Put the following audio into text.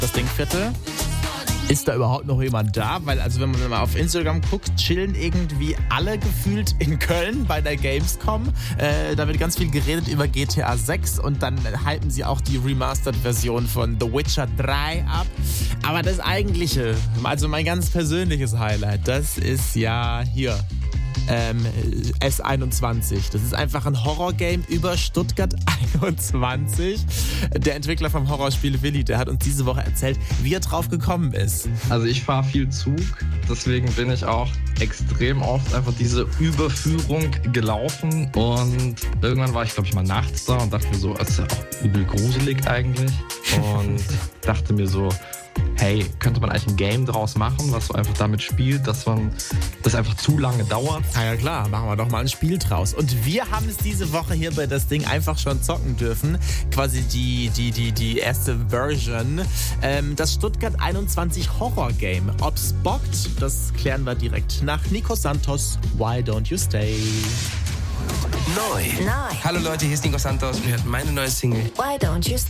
das Dingviertel. Ist da überhaupt noch jemand da? Weil, also wenn man mal auf Instagram guckt, chillen irgendwie alle gefühlt in Köln bei der Gamescom. Da wird ganz viel geredet über GTA 6 und dann hypen sie auch die Remastered-Version von The Witcher 3 ab. Aber das eigentliche, also mein ganz persönliches Highlight, das ist ja hier. S21. Das ist einfach ein Horrorgame über Stuttgart 21. Der Entwickler vom Horrorspiel Willi, der hat uns diese Woche erzählt, wie er drauf gekommen ist. Also ich fahre viel Zug, deswegen bin ich auch extrem oft einfach diese Überführung gelaufen und irgendwann war ich, glaube ich, mal nachts da und dachte mir so, es ist ja auch übel gruselig eigentlich und dachte mir so, hey, könnte man eigentlich ein Game draus machen, was so einfach damit spielt, dass das einfach zu lange dauert? Ja klar, machen wir doch mal ein Spiel draus. Und wir haben es diese Woche hier bei das Ding einfach schon zocken dürfen. Quasi die erste Version. Das Stuttgart 21 Horror Game. Ob's bockt, das klären wir direkt nach Nico Santos. Why Don't You Stay? Neu. Hallo Leute, hier ist Nico Santos und ihr hört meine neue Single. Why Don't You Stay?